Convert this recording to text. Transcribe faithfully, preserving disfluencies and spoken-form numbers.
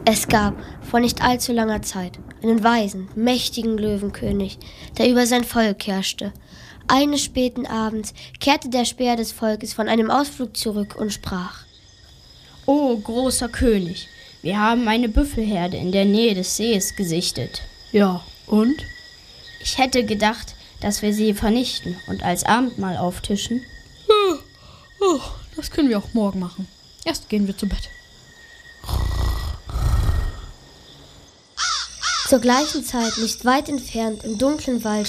Es gab vor nicht allzu langer Zeit einen weisen, mächtigen Löwenkönig, der über sein Volk herrschte. Eines späten Abends kehrte der Späher des Volkes von einem Ausflug zurück und sprach: »O großer König, wir haben eine Büffelherde in der Nähe des Sees gesichtet.« »Ja, und?« »Ich hätte gedacht, dass wir sie vernichten und als Abendmahl auftischen.« Oh, oh, das können wir auch morgen machen. Erst gehen wir zu Bett.« Zur gleichen Zeit, nicht weit entfernt, im dunklen Wald